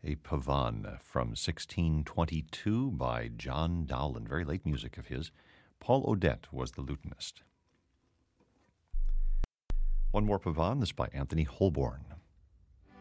a pavane from 1622 by John Dowland, very late music of his. Paul Odette was the lutenist. One more pavane, this by Anthony Holborn.